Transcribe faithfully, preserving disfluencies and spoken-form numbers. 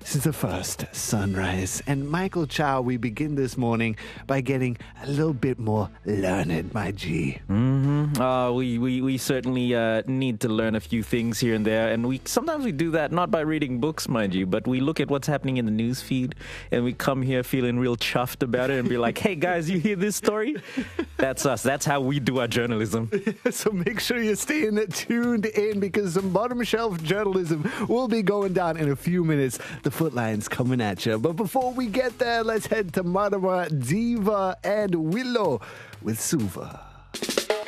since the first sunrise. And Michael Chow, we begin this morning by getting a little bit more learned, my G. Mm-hmm. Uh, we, we, we certainly uh, need to learn a few things here and there. And we sometimes we do that not by reading books, mind you, but we look at what's happening in the news feed and we come here feeling real chuffed about it and be like, hey, guys, you hear this story? That's us. That's how we do our journalism. So make sure you're staying tuned in because some bottom shelf journalism will be going down in a few minutes. The Footline's coming at you. But before we get there, let's head to Madama Diva and Willow with Suva.